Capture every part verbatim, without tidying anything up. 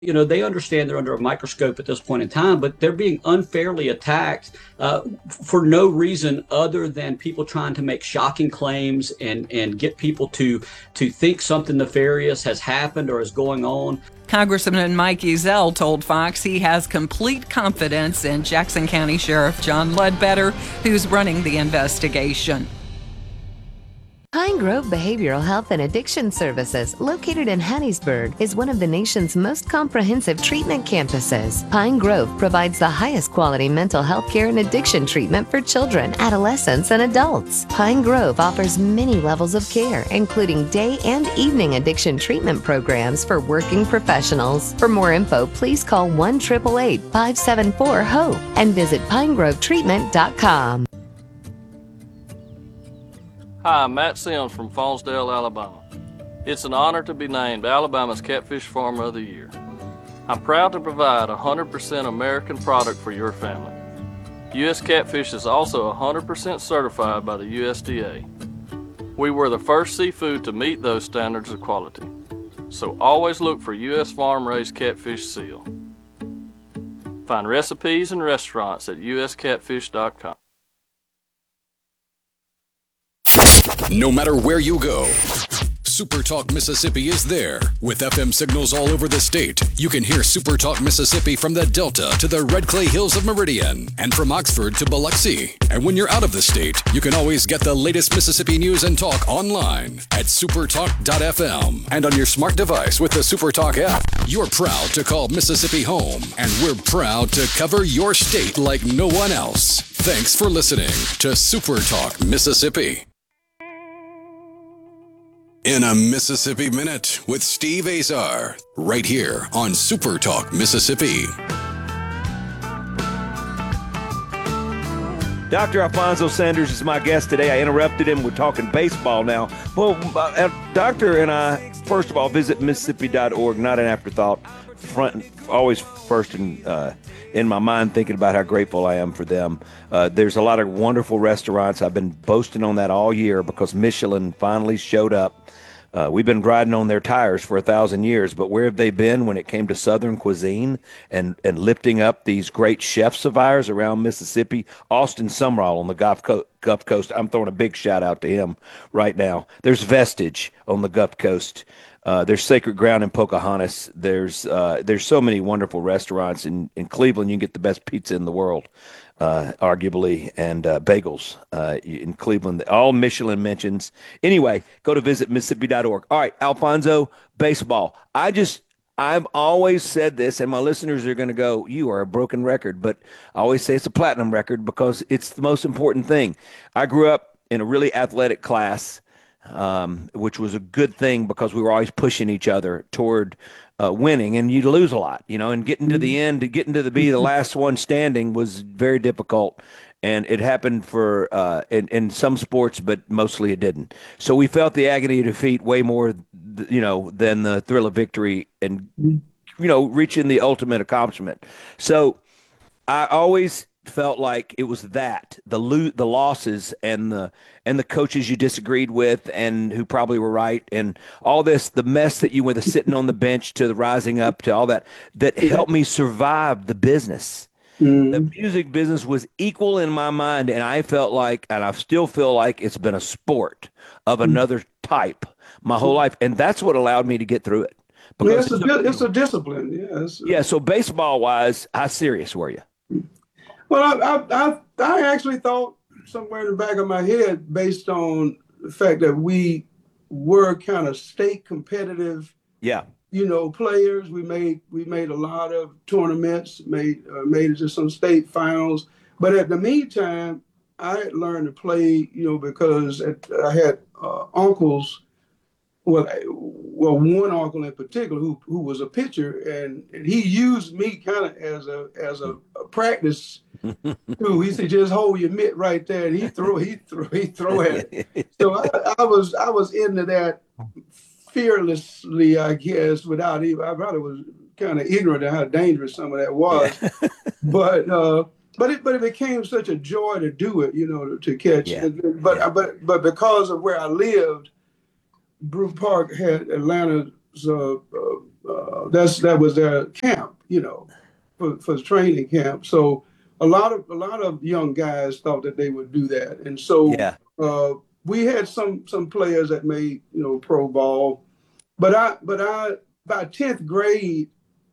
You know, they understand they're under a microscope at this point in time, but they're being unfairly attacked uh, for no reason other than people trying to make shocking claims and and get people to to think something nefarious has happened or is going on. Congressman Mike Ezell told Fox he has complete confidence in Jackson County Sheriff John Ledbetter, who's running the investigation. Pine Grove Behavioral Health and Addiction Services, located in Hattiesburg, is one of the nation's most comprehensive treatment campuses. Pine Grove provides the highest quality mental health care and addiction treatment for children, adolescents, and adults. Pine Grove offers many levels of care, including day and evening addiction treatment programs for working professionals. For more info, please call one eight eight eight, five seven four, HOPE and visit pine grove treatment dot com. Hi, I'm Matt Sims from Faunsdale, Alabama. It's an honor to be named Alabama's Catfish Farmer of the Year. I'm proud to provide a one hundred percent American product for your family. U S Catfish is also one hundred percent certified by the U S D A. We were the first seafood to meet those standards of quality. So always look for U S farm-raised catfish seal. Find recipes and restaurants at U S catfish dot com. No matter where you go, Super Talk Mississippi is there. With F M signals all over the state, you can hear Super Talk Mississippi from the Delta to the Red Clay Hills of Meridian and from Oxford to Biloxi. And when you're out of the state, you can always get the latest Mississippi news and talk online at supertalk dot f m and on your smart device with the Super Talk app. You're proud to call Mississippi home, and we're proud to cover your state like no one else. Thanks for listening to Super Talk Mississippi. In a Mississippi Minute with Steve Azar, right here on Super Talk Mississippi. Doctor Alfonso Sanders is my guest today. I interrupted him. We're talking baseball now. Well, uh, Doctor and I, first of all, visit Mississippi dot org, not an afterthought. Front, always first in uh, in my mind, thinking about how grateful I am for them. Uh, there's a lot of wonderful restaurants. I've been boasting on that all year because Michelin finally showed up. Uh, we've been riding on their tires for a thousand years, but where have they been when it came to Southern cuisine and, and lifting up these great chefs of ours around Mississippi? Austin Sumrall on the Gulf, Co- Gulf Coast. I'm throwing a big shout out to him right now. There's Vestige on the Gulf Coast. Uh, there's Sacred Ground in Pocahontas. There's uh, there's so many wonderful restaurants in, in Cleveland. You can get the best pizza in the world. Uh, arguably, and uh, bagels uh, in Cleveland. All Michelin mentions. Anyway, go to visit Mississippi dot org. All right, Alfonso, baseball. I just, I've always said this, and my listeners are going to go, you are a broken record, but I always say it's a platinum record because it's the most important thing. I grew up in a really athletic class, um, which was a good thing because we were always pushing each other toward Uh, winning, and you'd lose a lot, you know, and getting to the end, getting to the be the last one standing was very difficult. And it happened for uh, in, in some sports, but mostly it didn't. So we felt the agony of defeat way more, you know, than the thrill of victory and, you know, reaching the ultimate accomplishment. So I always felt like it was that the lo- the losses and the and the coaches you disagreed with and who probably were right and all this, the mess that you went to sitting on the bench to the rising up to all that, that helped me survive the business. Mm. The music business was equal in my mind, and I felt like, and I still feel like it's been a sport of another type my whole life, and that's what allowed me to get through it. Because yeah, it's, a, it's a discipline. Yes. Yeah. So baseball wise, how serious were you? Well, I, I I I actually thought somewhere in the back of my head, based on the fact that we were kind of state competitive, yeah, you know, players. We made we made a lot of tournaments, made uh, made it to some state finals. But at the meantime, I had learned to play, you know, because at, I had uh, uncles. Well, well, one uncle in particular who who was a pitcher, and, and he used me kind of as a as a, a practice tool. He said, "Just hold your mitt right there," and he throw he throw he throw at it. So I, I was I was into that fearlessly, I guess, without even. I probably was kind of ignorant of how dangerous some of that was, but uh, but it but it became such a joy to do it, you know, to, to catch. Yeah. But yeah. but but because of where I lived. Brew Park had Atlanta's uh, uh, uh, that's that was their camp, you know, for for training camp. So a lot of a lot of young guys thought that they would do that, and so Yeah. uh, we had some some players that made you know pro ball, but I but I by tenth grade.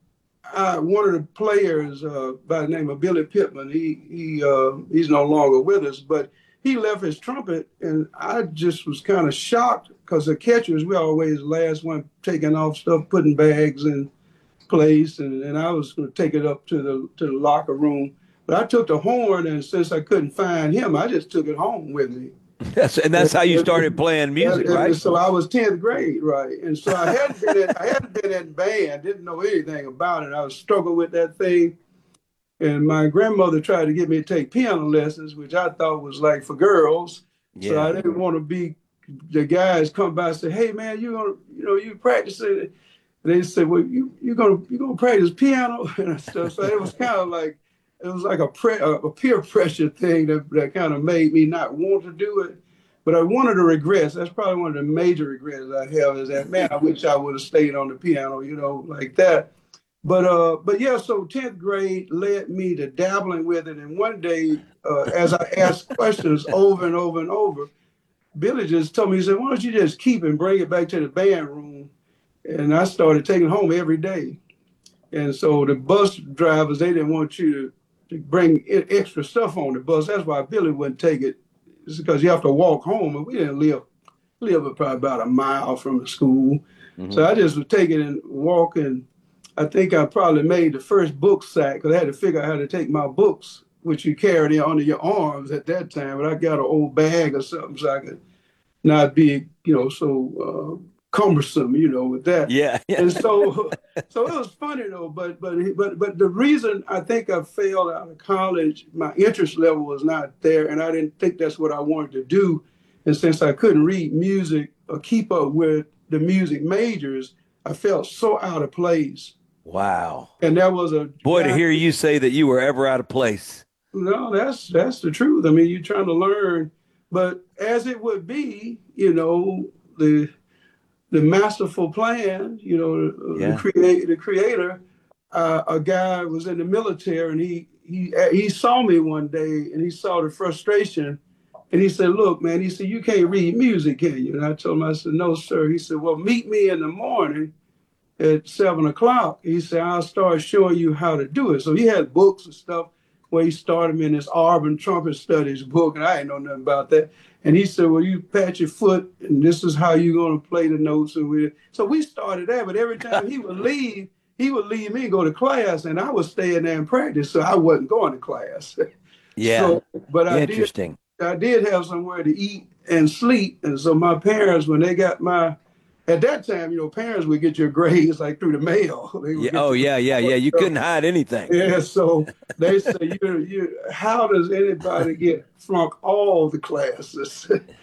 I, one of the players uh, by the name of Billy Pittman, he he uh, he's no longer with us, but he left his trumpet, and I just was kind of shocked because the catchers, we always the last one taking off stuff, putting bags in place, and, and I was going to take it up to the to the locker room, but I took the horn, and since I couldn't find him, I just took it home with me. That's, and that's how you started playing music, and, and, right? So I was tenth grade, right? And so I hadn't been in, I hadn't been in band, didn't know anything about it. I was struggling with that thing. And my grandmother tried to get me to take piano lessons, which I thought was like for girls. Yeah. So I didn't want to be the guys come by and say, "Hey man, you gonna, you know, you practicing?" They said, "Well, you you gonna you gonna practice piano?" and stuff. So it was kind of like it was like a, pre- a peer pressure thing that, that kind of made me not want to do it. But I one of the regrets, that's probably one of the major regrets I have is that, man, I wish I would have stayed on the piano, you know, like that. But uh, but yeah, so tenth grade led me to dabbling with it. And one day, uh, as I asked questions over and over and over, Billy just told me, he said, "Why don't you just keep and bring it back to the band room?" And I started taking it home every day. And so the bus drivers, they didn't want you to to bring extra stuff on the bus. That's why Billy wouldn't take it. It's because you have to walk home, and we didn't live live probably about a mile from the school. Mm-hmm. So I just would take it and walk. And I think I probably made the first book sack because I had to figure out how to take my books, which you carried in under your arms at that time. But I got an old bag or something so I could not be, you know, so uh, cumbersome, you know, with that. Yeah. yeah. And so, so it was funny though. But but but but the reason I think I failed out of college, my interest level was not there, and I didn't think that's what I wanted to do. And since I couldn't read music or keep up with the music majors, I felt so out of place. Wow. And that was a boy to hear you say that you were ever out of place. No, that's that's the truth. I mean, you're trying to learn, but as it would be, you know, the the masterful plan, you know, yeah. the create the creator, uh, a guy was in the military, and he he he saw me one day, and he saw the frustration, and he said, "Look, man," he said, "you can't read music, can you?" And I told him, I said, "No, sir." He said, "Well, meet me in the morning at seven o'clock." He said, "I'll start showing you how to do it." So he had books and stuff where he started me in this Auburn Trumpet Studies book, and I didn't know nothing about that. And he said, "Well, you pat your foot, and this is how you're going to play the notes." And we, so we started that, but every time he would leave, he would leave me and go to class, and I was staying there and practice, so I wasn't going to class. Yeah, so, but I interesting. Did, I did have somewhere to eat and sleep, and so my parents, when they got my, at that time, you know, parents would get your grades like through the mail. Yeah, oh, yeah, yeah, yeah. You couldn't hide anything. Yeah, so they say, you, you, how does anybody get flunk all the classes?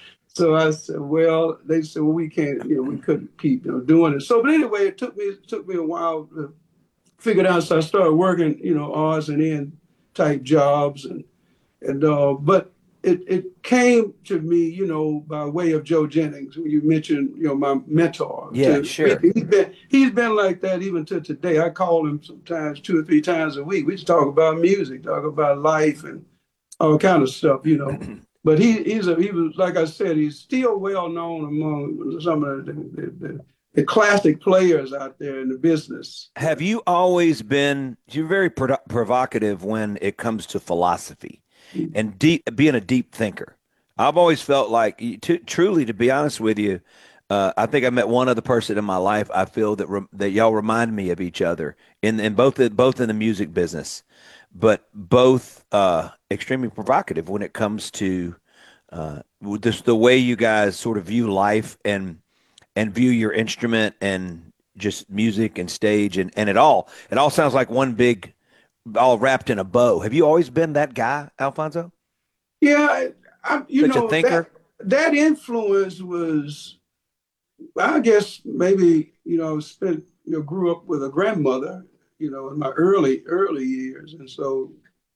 So I said, well, they said, well, we can't, you know, we couldn't keep, you know, doing it. So, but anyway, it took me, it took me a while to figure it out. So I started working, you know, odds and end type jobs, and and uh, but. It, it came to me, you know, by way of Joe Jennings. You mentioned, you know, my mentor. Yeah, to, sure. He's been, he's been like that even to today. I call him sometimes two or three times a week. We just talk about music, talk about life and all kind of stuff, you know. But he he's a, he was, like I said, he's still well known among some of the, the, the, the classic players out there in the business. Have you always been, you're very pro- provocative when it comes to philosophy and deep, being a deep thinker. I've always felt like, to, truly, to be honest with you, uh, I think I met one other person in my life. I feel that re- that y'all remind me of each other in, in both the, both in the music business, but both uh, extremely provocative when it comes to uh, this, the way you guys sort of view life and and view your instrument and just music and stage and, and it all. It all sounds like one big, all wrapped in a bow. Have you always been that guy, Alfonso? Yeah, I, you Such know, a thinker? That, that influence was, I guess maybe, you know, spent, you know, grew up with a grandmother, you know, in my early, early years. And so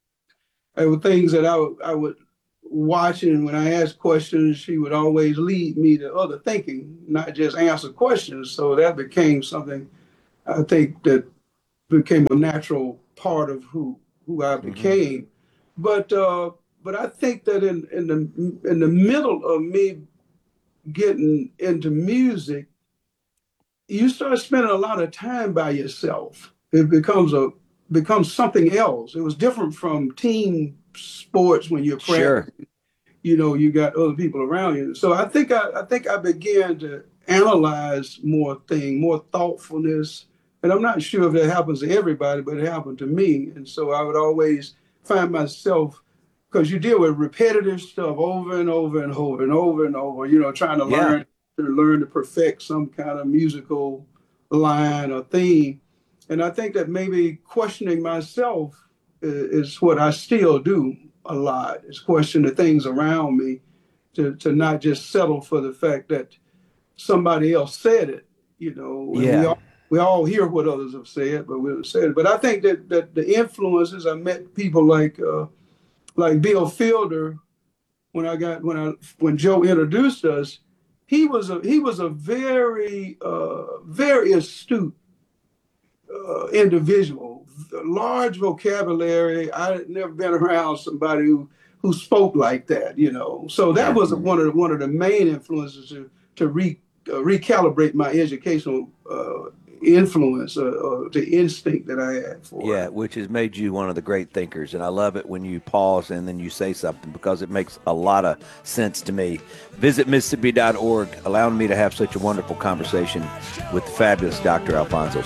there were things that I would, I would watch, and when I asked questions, she would always lead me to other thinking, not just answer questions. So that became something I think that became a natural part of who who I became. Mm-hmm. But uh, but I think that in in the in the middle of me getting into music, you start spending a lot of time by yourself. It becomes a becomes something else. It was different from team sports when you're practicing. Sure. You know, you got other people around you. So I think I, I think I began to analyze more thing, more thoughtfulness. And I'm not sure if that happens to everybody, but it happened to me. And so I would always find myself, because you deal with repetitive stuff over and over and over and over and over, you know, trying to yeah. learn to learn to perfect some kind of musical line or theme. And I think that maybe questioning myself is, is what I still do a lot, is question the things around me, to, to not just settle for the fact that somebody else said it, you know. And yeah. we all we all hear what others have said, but we haven't said it. But I think that that the influences, I met people like uh, like Bill Fielder when I got when I when Joe introduced us. He was a he was a very uh, very astute uh, individual, large vocabulary. I had never been around somebody who who spoke like that, you know. So that was one of the, one of the main influences to to re, uh, recalibrate my educational uh, influence, uh, uh, the instinct that I had for yeah, it. Which has made you one of the great thinkers. And I love it when you pause and then you say something, because it makes a lot of sense to me. Visit Mississippi dot org, allowing me to have such a wonderful conversation with the fabulous Doctor Alfonso